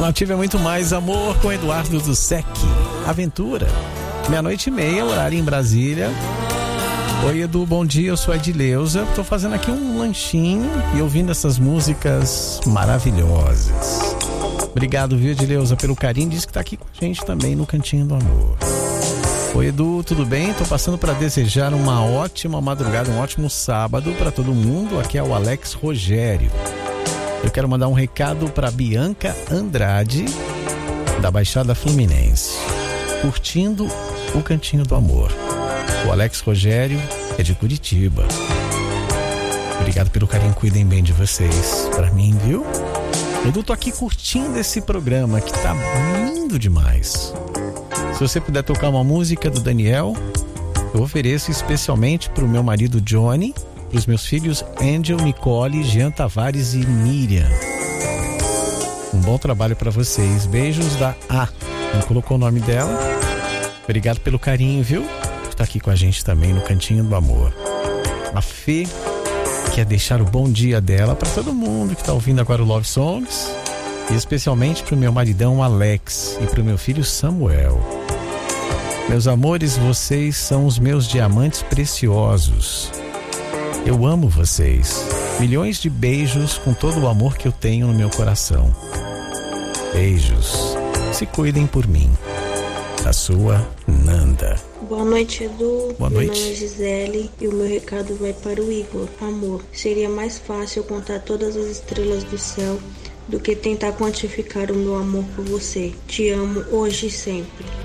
Nativa é muito mais amor com Eduardo do Sec. Aventura. 00:30, horário em Brasília. Oi, Edu, bom dia, eu sou a Edileuza. Tô fazendo aqui um lanchinho e ouvindo essas músicas maravilhosas. Obrigado, viu, Edileuza, pelo carinho. Diz que tá aqui com a gente também no Cantinho do Amor. Oi, Edu, tudo bem? Tô passando para desejar uma ótima madrugada, um ótimo sábado para todo mundo. Aqui é o Alex Rogério. Eu quero mandar um recado para Bianca Andrade, da Baixada Fluminense, curtindo o Cantinho do Amor. O Alex Rogério é de Curitiba. Obrigado pelo carinho, cuidem bem de vocês. Pra mim, viu? Edu, tô aqui curtindo esse programa que tá lindo demais. Se você puder tocar uma música do Daniel, eu ofereço especialmente pro meu marido Johnny, pros meus filhos Angel, Nicole, Jean Tavares e Miriam. Um bom trabalho pra vocês. Beijos da A. Não colocou o nome dela. Obrigado pelo carinho, viu? Tá aqui com a gente também no Cantinho do Amor. A Fê quer deixar o bom dia dela para todo mundo que tá ouvindo agora o Love Songs, e especialmente pro meu maridão Alex e pro meu filho Samuel. Meus amores, vocês são os meus diamantes preciosos. Eu amo vocês. Milhões de beijos com todo o amor que eu tenho no meu coração. Beijos. Se cuidem por mim. A sua Nanda. Boa noite, Edu. Boa noite. Meu nome é Gisele e o meu recado vai para o Igor. Amor, seria mais fácil contar todas as estrelas do céu do que tentar quantificar o meu amor por você. Te amo hoje e sempre.